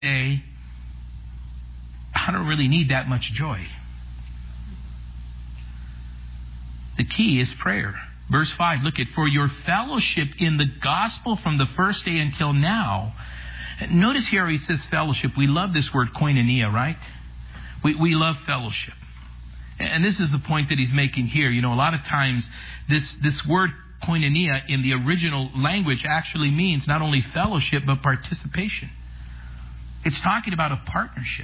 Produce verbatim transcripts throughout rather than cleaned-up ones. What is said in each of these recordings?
say, I don't really need that much joy. The key is prayer. Verse five, look at, for your fellowship in the gospel from the first day until now. Notice here he says fellowship. We love this word koinonia, right? We, we love fellowship. And this is the point that he's making here. You know, a lot of times this, this word koinonia in the original language actually means not only fellowship, but participation. It's talking about a partnership.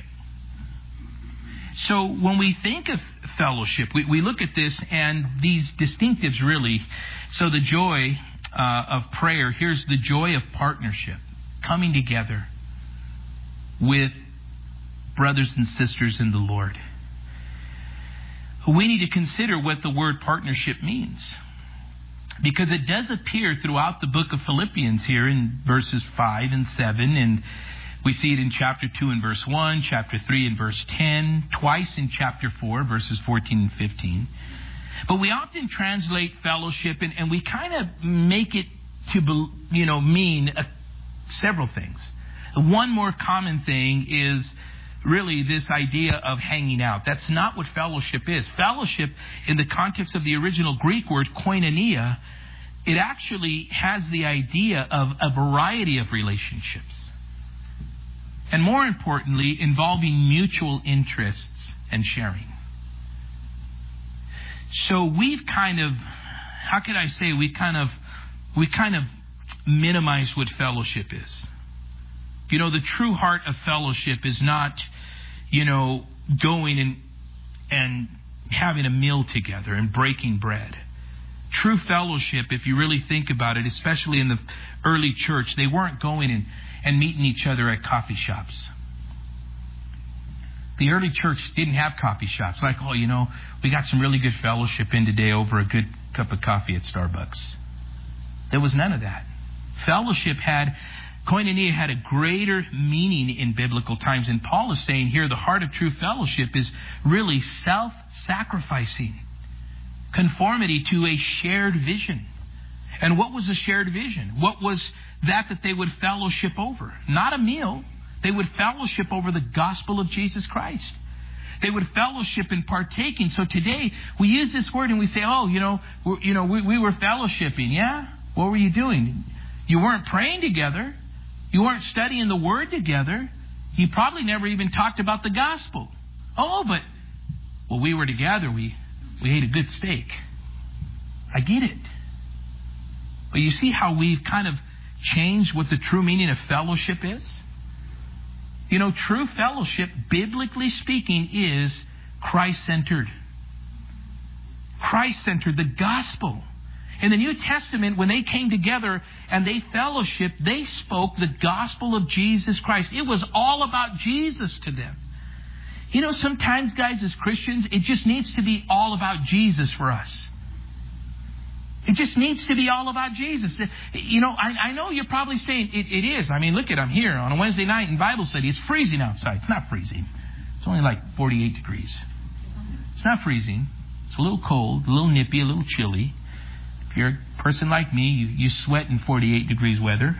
So when we think of fellowship, we, we look at this and these distinctives really. So the joy uh, of prayer, here's the joy of partnership. Coming together with brothers and sisters in the Lord. We need to consider what the word partnership means. Because it does appear throughout the book of Philippians here in verses five and seven. And we see it in chapter two and verse one, chapter three and verse ten, twice in chapter four, verses fourteen and fifteen. But we often translate fellowship and, and we kind of make it to, you know, mean a, several things. One more common thing is really this idea of hanging out. That's not what fellowship is. Fellowship, in the context of the original Greek word koinonia, it actually has the idea of a variety of relationships. And more importantly, involving mutual interests and sharing. So we've kind of, how could I say, we kind of, we kind of minimize what fellowship is. You know, the true heart of fellowship is not, you know, going and and having a meal together and breaking bread. True fellowship, if you really think about it, especially in the early church, they weren't going and, and meeting each other at coffee shops. The early church didn't have coffee shops. Like, oh, you know, we got some really good fellowship in today over a good cup of coffee at Starbucks. There was none of that. Fellowship had, koinonia had a greater meaning in biblical times. And Paul is saying here, the heart of true fellowship is really self-sacrificing. Conformity to a shared vision. And what was a shared vision? What was that that they would fellowship over? Not a meal. They would fellowship over the gospel of Jesus Christ. They would fellowship in partaking. So today we use this word and we say, oh, you know, we're, you know, we, we were fellowshipping. Yeah? What were you doing? You weren't praying together. You weren't studying the word together. You probably never even talked about the gospel. Oh, but, well, we were together. We, we ate a good steak. I get it. But you see how we've kind of changed what the true meaning of fellowship is? You know, true fellowship, biblically speaking, is Christ-centered. Christ-centered, the gospel. In the New Testament, when they came together and they fellowshiped, they spoke the gospel of Jesus Christ. It was all about Jesus to them. You know, sometimes, guys, as Christians, it just needs to be all about Jesus for us. It just needs to be all about Jesus. You know, I, I know you're probably saying it, it is. I mean, look at, I'm here on a Wednesday night in Bible study. It's freezing outside. It's not freezing. It's only like forty-eight degrees. It's not freezing. It's a little cold, a little nippy, a little chilly. If you're a person like me, you, you sweat in forty-eight degrees weather.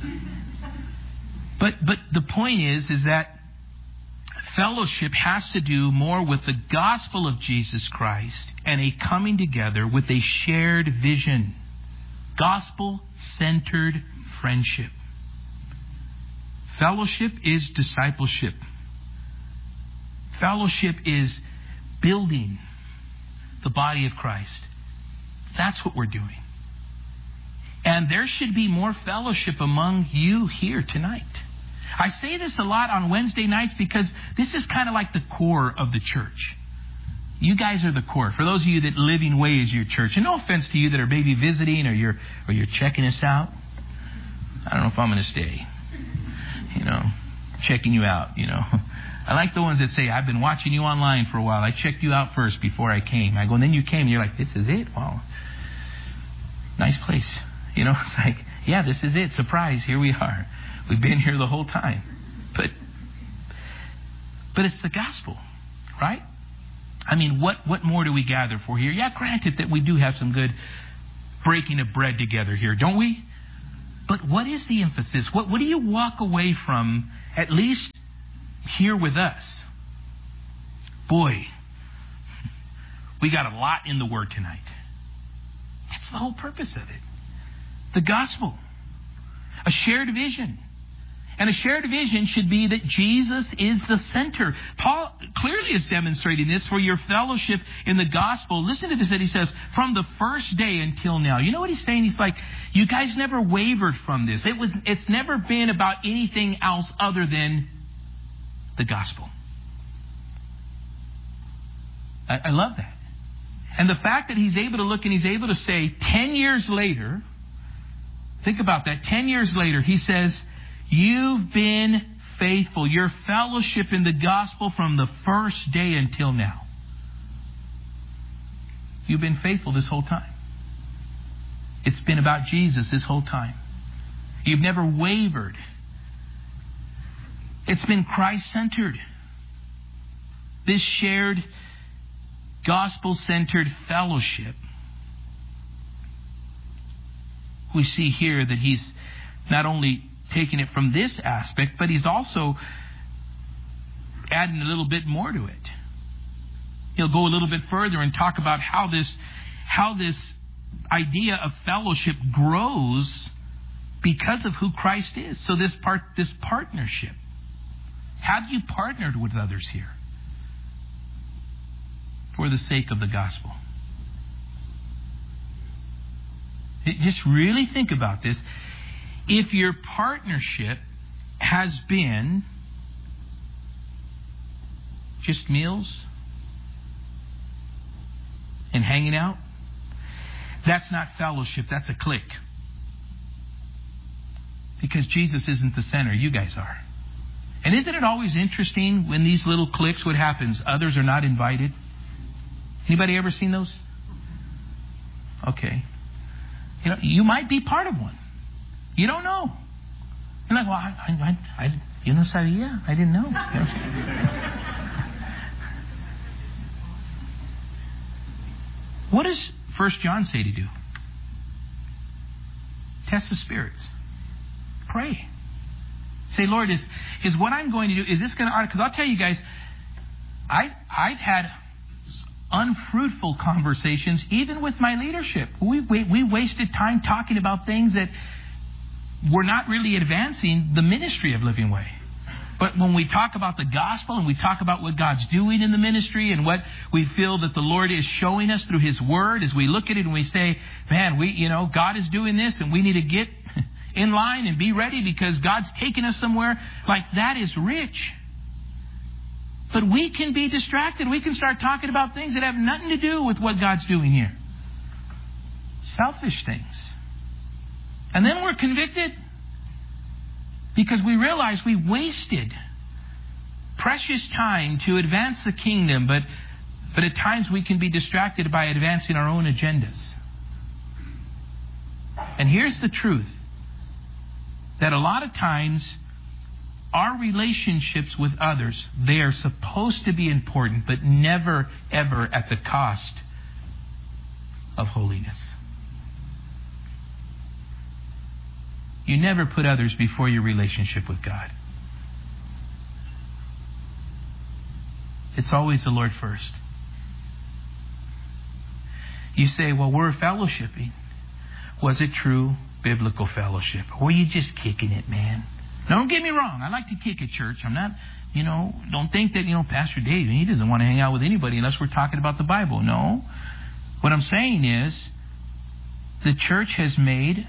But but the point is, is that fellowship has to do more with the gospel of Jesus Christ and a coming together with a shared vision. Gospel-centered friendship. Fellowship is discipleship. Fellowship is building the body of Christ. That's what we're doing. And there should be more fellowship among you here tonight. I say this a lot on Wednesday nights because this is kind of like the core of the church. You guys are the core. For those of you that Living Way is your church, and no offense to you that are maybe visiting or you're or you're checking us out. I don't know if I'm going to stay. You know, checking you out, you know. I like the ones that say, I've been watching you online for a while. I checked you out first before I came. I go, and then you came, and you're like, this is it? Wow. Nice place. You know, it's like, yeah, this is it. Surprise, here we are. We've been here the whole time. But but it's the gospel, right? I mean, what, what more do we gather for here? Yeah, granted that we do have some good breaking of bread together here, don't we? But what is the emphasis? What, what do you walk away from, at least here with us? Boy, we got a lot in the Word tonight. That's the whole purpose of it. The gospel. A shared vision. And a shared vision should be that Jesus is the center. Paul clearly is demonstrating this for your fellowship in the gospel. Listen to this that he says, from the first day until now. You know what he's saying? He's like, you guys never wavered from this. It was, it's never been about anything else other than the gospel. I, I love that. And the fact that he's able to look and he's able to say, ten years later, think about that, ten years later, he says, you've been faithful. Your fellowship in the gospel from the first day until now. You've been faithful this whole time. It's been about Jesus this whole time. You've never wavered. It's been Christ-centered. This shared gospel-centered fellowship. We see here that he's not only taking it from this aspect, but he's also adding a little bit more to it. He'll go a little bit further and talk about how this, how this idea of fellowship grows because of who Christ is. So this part, this partnership. Have you partnered with others here for the sake of the gospel? Just really think about this. If your partnership has been just meals and hanging out, that's not fellowship, that's a clique. Because Jesus isn't the center, you guys are. And isn't it always interesting when these little cliques, what happens? Others are not invited. Anybody ever seen those? Okay. You know, you might be part of one. You don't know. You're like, well, I, I, I, you no sabía. I didn't know. You know what does First John say to do? Test the spirits. Pray. Say, Lord, is is what I'm going to do, is this going to... Because I'll tell you guys, I, I've had unfruitful conversations, even with my leadership. We, we, we wasted time talking about things that were not really advancing the ministry of Living Way. But when we talk about the gospel and we talk about what God's doing in the ministry and what we feel that the Lord is showing us through His Word, as we look at it and we say, man, we, you know, God is doing this and we need to get in line and be ready because God's taking us somewhere, like that is rich. But we can be distracted. We can start talking about things that have nothing to do with what God's doing here. Selfish things. And then we're convicted because we realize we wasted precious time to advance the kingdom, but, but at times we can be distracted by advancing our own agendas. And here's the truth, that a lot of times our relationships with others, they are supposed to be important, but never, ever at the cost of holiness. You never put others before your relationship with God. It's always the Lord first. You say, well, we're fellowshipping. Was it true biblical fellowship? Or were you just kicking it, man? Now, don't get me wrong. I like to kick at church. I'm not, you know, don't think that, you know, Pastor Dave, he doesn't want to hang out with anybody unless we're talking about the Bible. No. What I'm saying is the church has made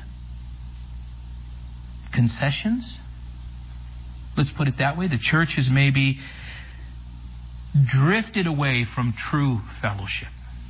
concessions. Let's put it that way. The church has maybe drifted away from true fellowship.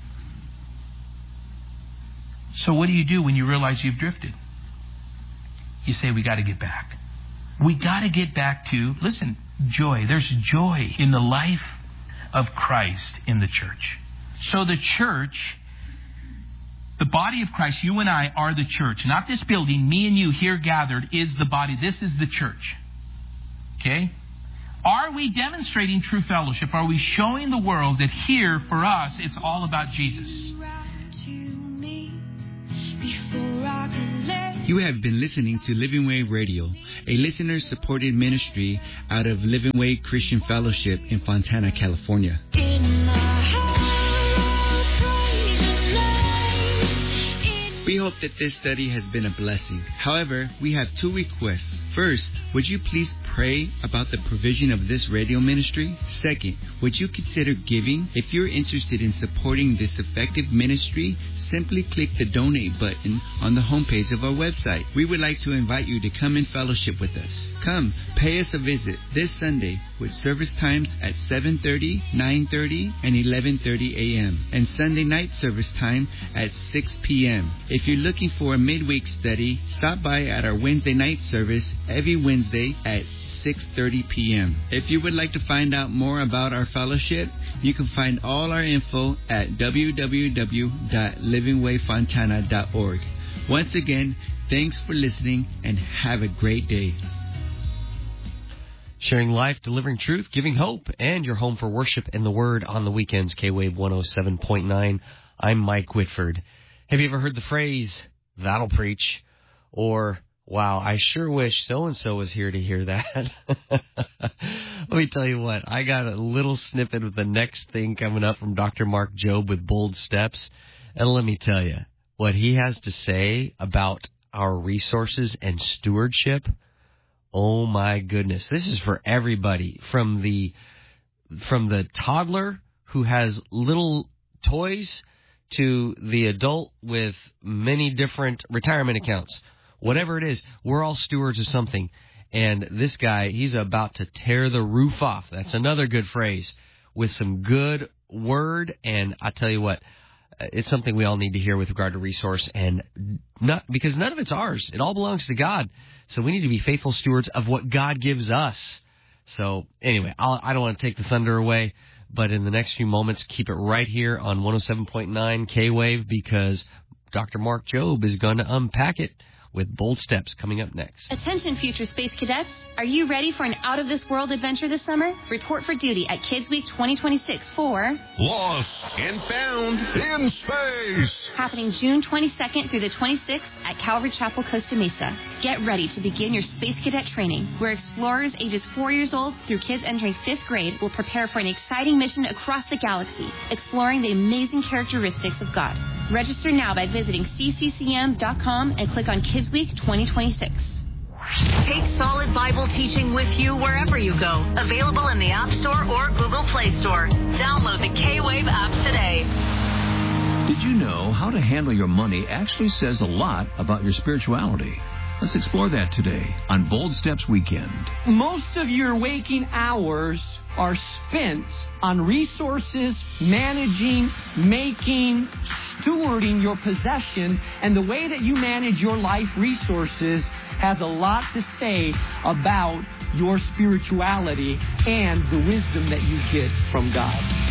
So what do you do when you realize you've drifted? You say, we got to get back. We got to get back to, listen, joy. There's joy in the life of Christ in the church. So the church, the body of Christ, you and I are the church. Not this building, me and you here gathered is the body. This is the church. Okay? Are we demonstrating true fellowship? Are we showing the world that here for us it's all about Jesus? Before I could let You have been listening to Living Way Radio, a listener-supported ministry out of Living Way Christian Fellowship in Fontana, California. We hope that this study has been a blessing. However, we have two requests. First, would you please pray about the provision of this radio ministry? Second, would you consider giving? If you're interested in supporting this effective ministry, simply click the donate button on the homepage of our website. We would like to invite you to come and fellowship with us. Come, pay us a visit this Sunday with service times at seven thirty, nine thirty, and eleven thirty a.m. and Sunday night service time at six p.m. If you're looking for a midweek study, stop by at our Wednesday night service every Wednesday at six thirty p.m. If you would like to find out more about our fellowship, you can find all our info at w w w dot living way fontana dot org. Once again, thanks for listening and have a great day. Sharing life, delivering truth, giving hope, and your home for worship and the Word on the weekends, K-Wave one oh seven point nine. I'm Mike Whitford. Have you ever heard the phrase, that'll preach? Or, wow, I sure wish so-and-so was here to hear that. Let me tell you what, I got a little snippet of the next thing coming up from Doctor Mark Jobe with Bold Steps. And let me tell you, what he has to say about our resources and stewardship, oh my goodness. This is for everybody, from the from the toddler who has little toys to the adult with many different retirement accounts. Whatever it is, we're all stewards of something. And this guy, he's about to tear the roof off. That's another good phrase, with some good word. And I tell you what, it's something we all need to hear with regard to resource, and not because none of it's ours. It all belongs to God. So we need to be faithful stewards of what God gives us. So anyway, I'll, I don't want to take the thunder away, but in the next few moments, keep it right here on one oh seven point nine K-Wave, because Doctor Mark Jobe is going to unpack it with Bold Steps coming up next. Attention, future space cadets. Are you ready for an out-of-this-world adventure this summer? Report for duty at Kids Week twenty twenty-six for Lost and Found in Space, happening June twenty-second through the twenty-sixth at Calvary Chapel, Costa Mesa. Get ready to begin your space cadet training, where explorers ages four years old through kids entering fifth grade will prepare for an exciting mission across the galaxy, exploring the amazing characteristics of God. Register now by visiting c c c m dot com and click on Kids Week twenty twenty-six. Take solid Bible teaching with you wherever you go. Available in the App Store or Google Play Store. Download the K-Wave app today. Did you know how to handle your money actually says a lot about your spirituality? Let's explore that today on Bold Steps Weekend. Most of your waking hours are spent on resources, managing, making, stewarding your possessions, and the way that you manage your life resources has a lot to say about your spirituality and the wisdom that you get from God.